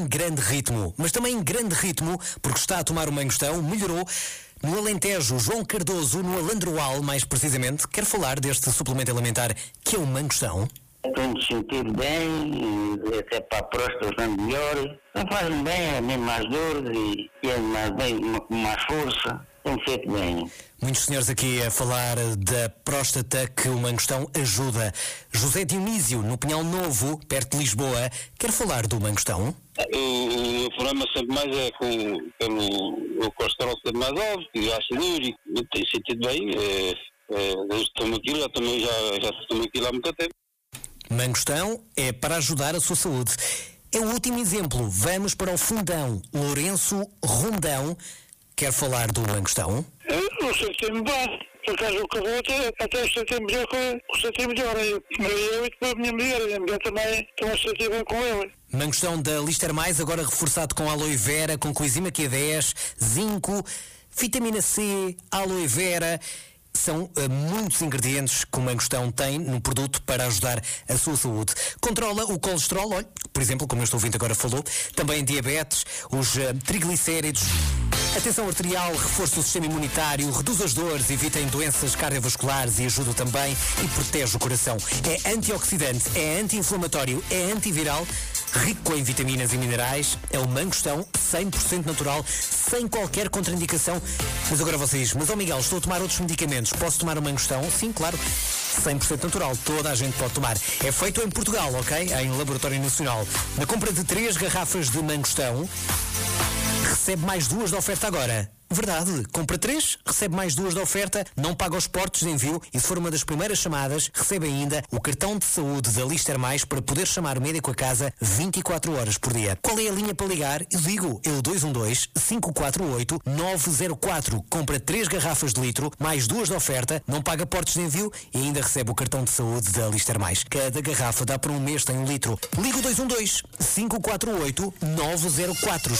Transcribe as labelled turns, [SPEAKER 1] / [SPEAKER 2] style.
[SPEAKER 1] grande ritmo, mas também em grande ritmo, porque está a tomar o Mangostão, melhorou. No Alentejo, João Cardoso, no Alandroal, mais precisamente, quer falar deste suplemento alimentar que é o Mangostão.
[SPEAKER 2] Tenho sentido bem, até para a próstata melhor. Não faz-me bem, é mesmo mais dores e é mais bem, com mais força. Tem feito bem.
[SPEAKER 1] Muitos senhores aqui a falar da próstata que o Mangostão ajuda. José Dionísio, no Pinhal Novo, perto de Lisboa, quer falar do Mangostão?
[SPEAKER 3] O problema sempre mais é pelo colesterol ser mais alto e o ácido úrico. Tem sentido bem, desde que tomo aquilo, já tomo aquilo há muito tempo.
[SPEAKER 1] Mangostão é para ajudar a sua saúde. É o último exemplo. Vamos para o Fundão. Lourenço Rondão quer falar do Mangostão?
[SPEAKER 4] Eu senti-me bem. Por acaso o acabou até senti melhor com o senti melhor. Primeiro eu e depois a minha mulher. E a mulher também estão a sentir bem com ele.
[SPEAKER 1] Mangostão da Lister Mais, agora reforçado com aloe vera, com coenzima Q10, zinco, vitamina C, aloe vera. São muitos ingredientes que o Mangostão tem no produto para ajudar a sua saúde. Controla o colesterol, olha, por exemplo, como este ouvinte agora falou, também diabetes, os triglicéridos, a tensão arterial, reforça o sistema imunitário, reduz as dores, evita doenças cardiovasculares e ajuda também e protege o coração. É antioxidante, é anti-inflamatório, é antiviral, rico em vitaminas e minerais, é o Mangostão 100% natural, sem qualquer contraindicação. Mas agora vocês, mas Miguel, estou a tomar outros medicamentos, posso tomar o Mangostão? Sim, claro, 100% natural, toda a gente pode tomar. É feito em Portugal, ok? Em Laboratório Nacional. Na compra de 3 garrafas de Mangostão, recebe mais 2 da oferta agora. Verdade, compra 3, recebe mais 2 da oferta, não paga os portos de envio e se for uma das primeiras chamadas, recebe ainda o cartão de saúde da Lister Mais para poder chamar o médico a casa 24 horas por dia. Qual é a linha para ligar? Eu digo, é o 212-548-904. Compra 3 garrafas de litro, mais 2 da oferta, não paga portos de envio e ainda recebe o cartão de saúde da Lister Mais. Cada garrafa dá para um mês, tem 1 litro. Liga o 212-548-904.